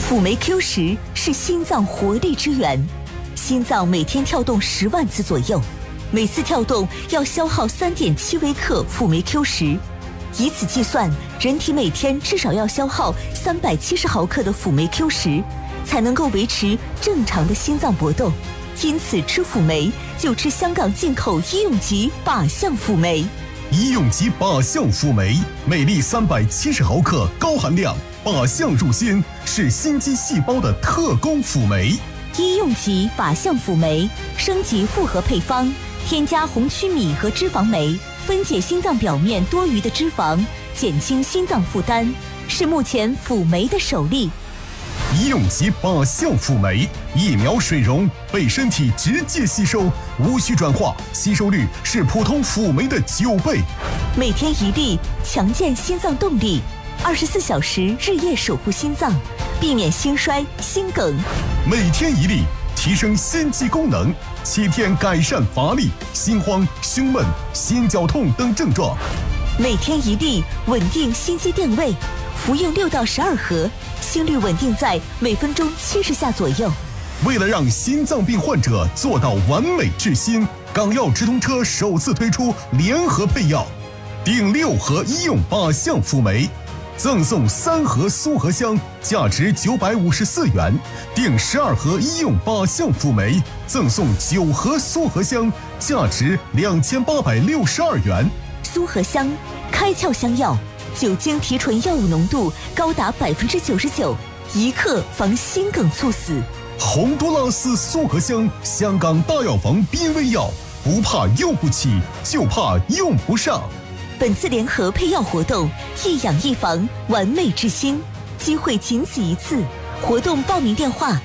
辅酶 Q10是心脏活力之源，心脏每天跳动10万次左右，每次跳动要消耗3.7微克辅酶 Q10，以此计算，人体每天至少要消耗370毫克的辅酶 Q10，才能够维持正常的心脏搏动。因此吃辅酶就吃香港进口医用级靶向辅酶。 医用级靶向辅酶，每粒370毫克，高含量，靶向入心，是心肌细胞的特供辅酶。 医用级靶向辅酶升级复合配方，添加红曲米和脂肪酶，分解心脏表面多余的脂肪，减轻心脏负担，是目前辅酶的首例。 医用级靶向辅酶，一秒水溶，被身体直接吸收，无需转化，吸收率是普通辅酶的9倍。 每天1粒，强健心脏动力，24小时日夜守护心脏，避免心衰、心梗。 每天1粒，提升心肌功能，7天改善乏力、心慌、胸闷、心绞痛等症状。 每天1粒，稳定心肌电位，服用6到12盒，心率稳定在每分钟70下左右。 为了让心脏病患者做到完美治心，港药直通车首次推出联合配药，订6盒医用靶向辅酶，赠送3盒苏合香，价值954元；订12盒医用靶向辅酶，赠送9盒苏合香，价值2862元。 苏合香，开窍香药，酒精提纯药物浓度高达99%，一克防心梗猝死。 洪都拉斯苏合香，香港大药房濒危药，不怕用不起，就怕用不上。 本次联合配药活动，一养一防，完美治心，机会仅此一次。活动报名电话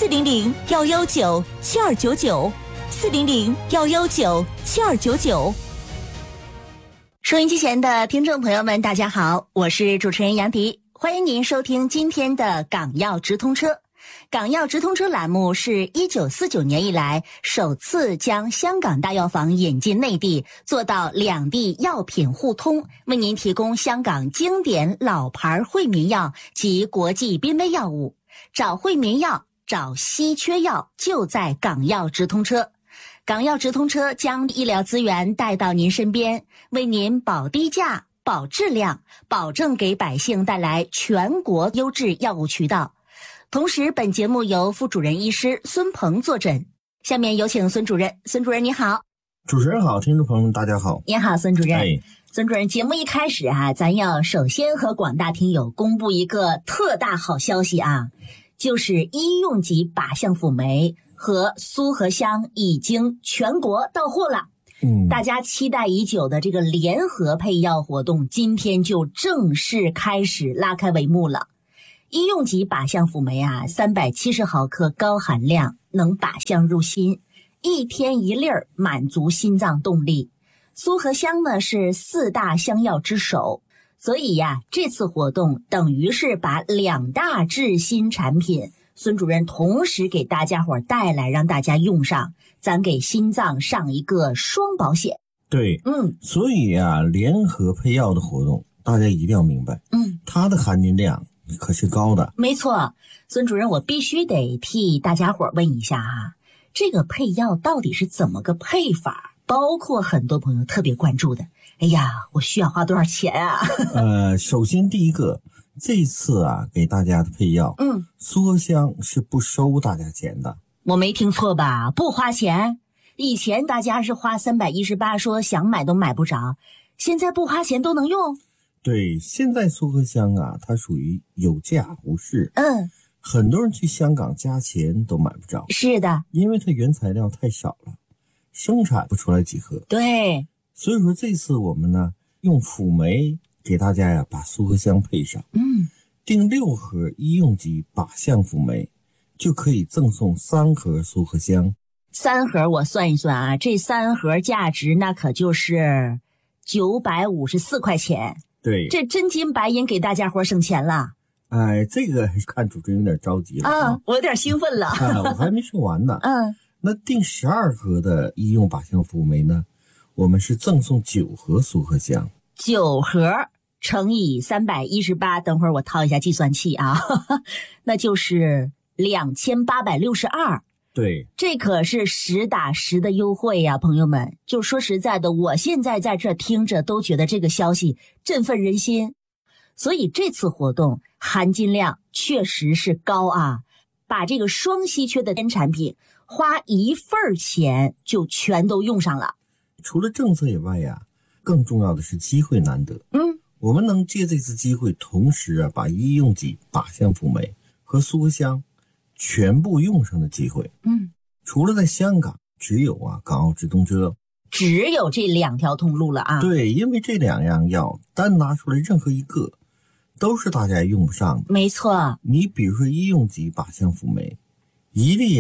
：400-119-7299，400-119-7299。收音机前的听众朋友们，大家好，我是主持人杨迪，欢迎您收听今天的港药直通车。港药直通车栏目是1949年以来首次将香港大药房引进内地，做到两地药品互通，为您提供香港经典老牌惠民药及国际濒危药物。找惠民药，找稀缺药，就在港药直通车。港药直通车将医疗资源带到您身边，为您保低价、保质量，保证给百姓带来全国优质药物渠道。同时，本节目由副主任医师孙鹏坐诊。下面有请孙主任。孙主任你好。 主持人好，听众朋友们大家好。 你好，孙主任。孙主任，节目一开始咱要首先和广大听友公布一个特大好消息就是医用级靶向辅酶和苏合香已经全国到货了。大家期待已久的这个联合配药活动今天就正式开始拉开帷幕了。医用级靶向辅酶370毫克高含量，能靶向入心，1天1粒儿，满足心脏动力。苏合香呢是4大香药之首，所以这次活动等于是把2大治心产品，孙主任同时给大家伙带来，让大家用上，咱给心脏上一个双保险。 对，所以联合配药的活动大家一定要明白，它的含金量可是高的。没错， 孙主任，我必须得替大家伙问一下这个配药到底是怎么个配法？包括很多朋友特别关注的，我需要花多少钱首先第一个，这次给大家的配药，苏合香是不收大家钱的。 我没听错吧？不花钱？以前大家是花318，说想买都买不着，现在不花钱都能用？ 对，现在苏合香它属于有价无市。很多人去香港加钱都买不着。 是的， 因为它原材料太少了，生产不出来几盒。 对， 所以说这次我们呢用辅酶给大家把苏合香配上，订6盒医用级靶向辅酶，就可以赠送3盒苏合香。 3盒我算一算这3盒价值那可就是954块钱。 对， 这真金白银给大家伙省钱了。 这个看主持人有点着急了我有点兴奋了我还没说完呢。那订12盒的医用靶向辅酶呢，我们是赠送9盒苏合香。 9盒， 乘以318，等会儿我掏一下计算器啊，那就是2862。 对， 这可是实打实的优惠呀，朋友们。就说实在的，我现在在这听着都觉得这个消息振奋人心。所以这次活动含金量确实是高啊，把这个双稀缺的产品花一份钱就全都用上了。 除了政策以外呀，更重要的是机会难得。我们能借这次机会，同时把医用级靶向辅酶和苏合香全部用上的机会。除了在香港，只有港澳直通车， 只有这2条通路了啊。 对，因为这2样药单拿出来任何一个都是大家也用不上的。 没错， 你比如说医用级靶向辅酶，一粒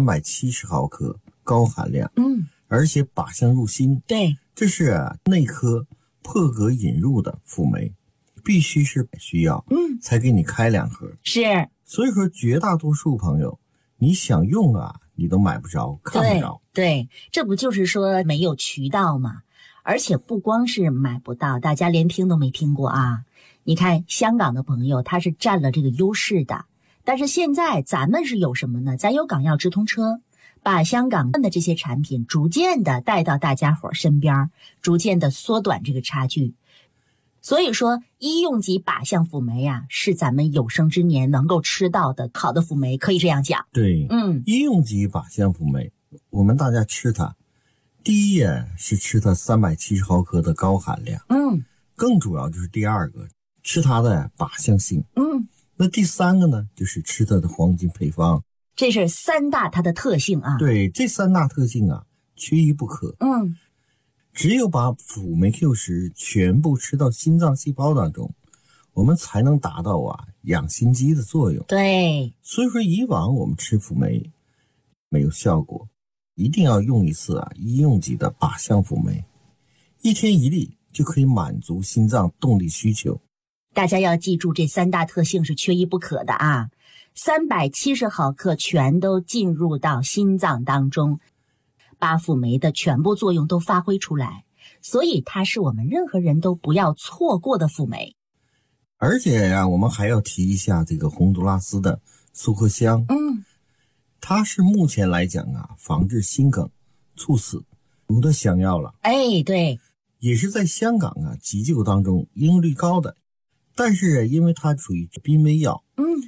370毫克，高含量，而且靶向入心。 对， 这是内科破格引入的辅酶，必须是需要，才给你开2盒。 是， 所以说绝大多数朋友，你想用你都买不着，看不着。 对，这不就是说没有渠道吗？而且不光是买不到，大家连听都没听过啊。你看香港的朋友他是占了这个优势的，但是现在咱们是有什么呢？咱有港药直通车，把香港的这些产品逐渐的带到大家伙身边，逐渐的缩短这个差距。所以说医用级靶向辅酶是咱们有生之年能够吃到的好的辅酶，可以这样讲。 对，医用级靶向辅酶，我们大家吃它，第一是吃它370毫克的高含量，更主要就是第2个吃它的靶向性，那第3个呢，就是吃它的黄金配方。 这是3大它的特性啊。 对，这3大特性缺一不可。只有把辅酶 Q10全部吃到心脏细胞当中，我们才能达到养心肌的作用。 对， 所以说以往我们吃辅酶没有效果，一定要用一次医用级的靶向辅酶，1天1粒就可以满足心脏动力需求。 大家要记住这3大特性是缺一不可的啊。370毫克全都进入到心脏当中，把辅酶的全部作用都发挥出来，所以它是我们任何人都不要错过的辅酶。 而且我们还要提一下这个洪都拉斯的苏合香，它是目前来讲防治心梗、猝死有的香药了。 对， 也是在香港急救当中应用率高的，但是因为它属于濒危药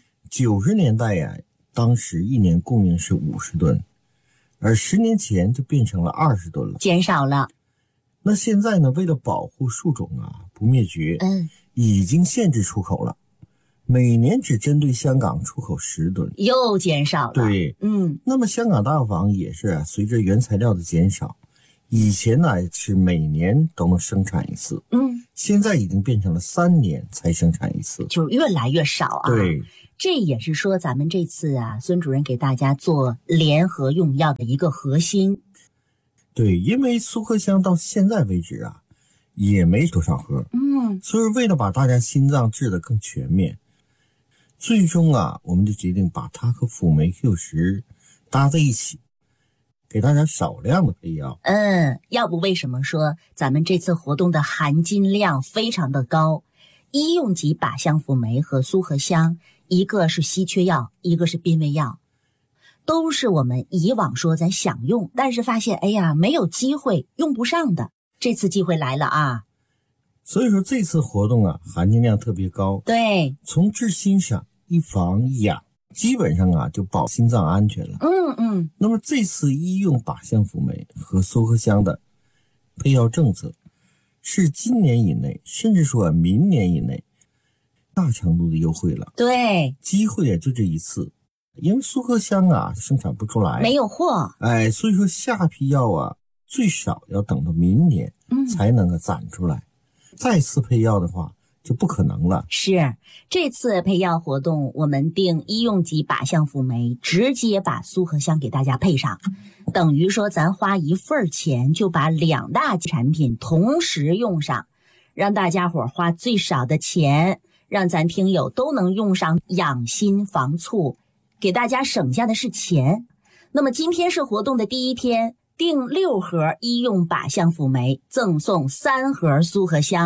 ，90年代当时1年供应是50吨，而10年前就变成了20吨了， 减少了。 那现在呢，为了保护树种不灭绝，已经限制出口了，每年只针对香港出口10吨， 又减少了。 对，那么香港大药房也是随着原材料的减少，以前是每年都能生产一次，现在已经变成了3年才生产一次， 就越来越少啊。 对， 这也是说咱们这次孙主任给大家做联合用药的一个核心。 对，因为苏合香到现在为止也没多少盒，所以为了把大家心脏治得更全面，最终我们就决定把它和辅酶 Q10搭在一起，给大家少量的配药。 要不为什么说咱们这次活动的含金量非常的高？医用级靶向辅酶和苏合香，一个是稀缺药，一个是濒危药，都是我们以往说咱想用，但是发现没有机会用不上的，这次机会来了啊。 所以说这次活动含金量特别高。 对， 从治心上一防一养，基本上就保心脏安全了。那么这次医用靶向辅酶和苏合香的配药政策是今年以内，甚至说明年以内大程度的优惠了。 对， 机会就这一次，因为苏合香生产不出来， 没有货， 所以说下批药最少要等到明年才能够攒出来，再次配药的话就不可能了。 是，这次配药活动我们定医用级靶向辅酶，直接把苏合香给大家配上，等于说咱花一份钱就把2大产品同时用上，让大家伙花最少的钱，让咱听友都能用上养心防猝，给大家省下的是钱。那么今天是活动的第1天，订6盒医用靶向辅酶赠送3盒苏合香，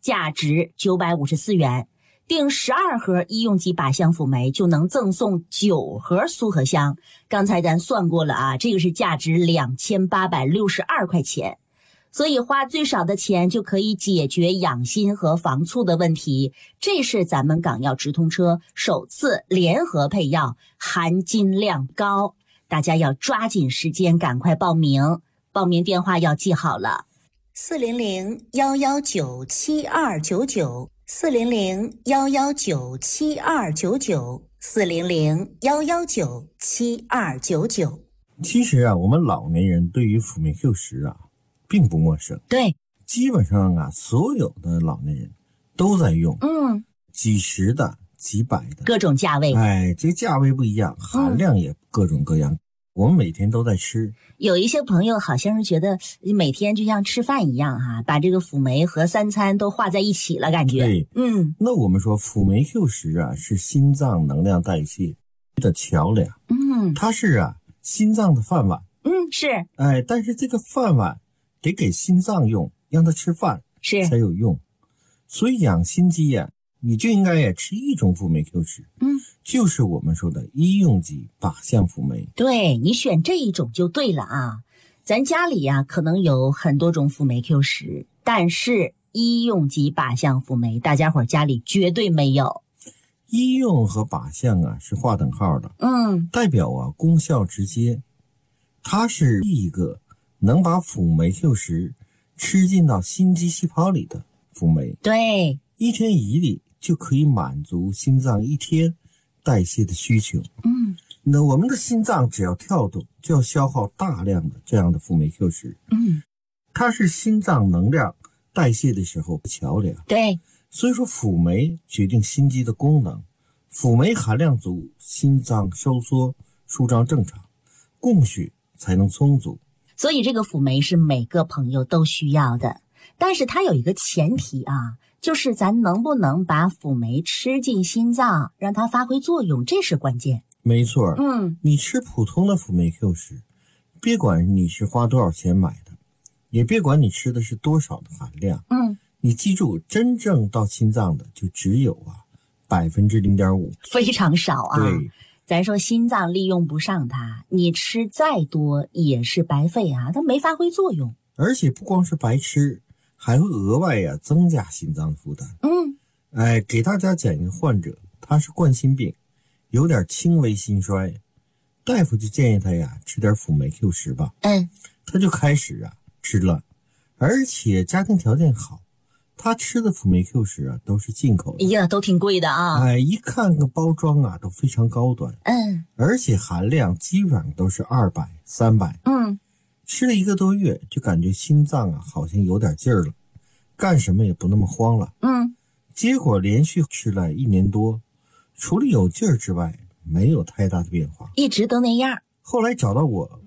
价值954元。订12盒医用级靶向辅酶就能赠送9盒苏合香。刚才咱算过了啊，这个是价值2862块钱。所以花最少的钱就可以解决养心和防猝的问题，这是咱们港药直通车首次联合配药，含金量高，大家要抓紧时间赶快报名。报名电话要记好了，400-119-7299 400-119-7299 400-119-7299。 其实啊，我们老年人对于辅酶 Q10啊并不陌生， 对， 基本上啊，所有的老年人都在用，几十的、几百的， 各种价位， 这个价位不一样，含量也各种各样。我们每天都在吃， 有一些朋友好像是觉得每天就像吃饭一样哈，把这个辅酶和3餐都化在一起了，感觉。 对，那我们说辅酶 Q10啊是心脏能量代谢的桥梁，它是心脏的饭碗， 是， 但是这个饭碗得给心脏用，让它吃饭是才有用。所以养心肌啊，你就应该也吃一种辅酶 Q10，就是我们说的医用级靶向辅酶。 对，你选这一种就对了啊。咱家里可能有很多种辅酶 Q10，但是医用级靶向辅酶大家伙家里绝对没有。 医用和靶向是划等号的，代表功效直接，它是一个能把辅酶 Q10吃进到心肌细胞里的辅酶。 对 ，1天1粒就可以满足心脏1天代谢的需求。那我们的心脏只要跳动，就要消耗大量的这样的辅酶 Q10。它是心脏能量代谢的时候的桥梁。 对， 所以说辅酶决定心肌的功能，辅酶含量足，心脏收缩舒张正常，供血才能充足。 所以这个辅酶是每个朋友都需要的，但是它有一个前提就是咱能不能把辅酶吃进心脏，让它发挥作用，这是关键。 没错，你吃普通的辅酶 Q10，别管你是花多少钱买的，也别管你吃的是多少的含量，你记住，真正到心脏的就只有0.5%， 非常少啊。 对， 咱说心脏利用不上它，你吃再多也是白费它没发挥作用。 而且不光是白吃，还会额外增加心脏的负担。给大家讲一个患者，他是冠心病，有点轻微心衰，大夫就建议他吃点辅酶 Q10吧。他就开始吃了，而且家庭条件好，他吃的辅酶 Q10都是进口的。 都挺贵的一看个包装都非常高端。而且含量基本上都是200、300。吃了1个多月，就感觉心脏好像有点劲儿了，干什么也不那么慌了。结果连续吃了1年多，除了有劲儿之外，没有太大的变化， 一直都那样。 后来找到我，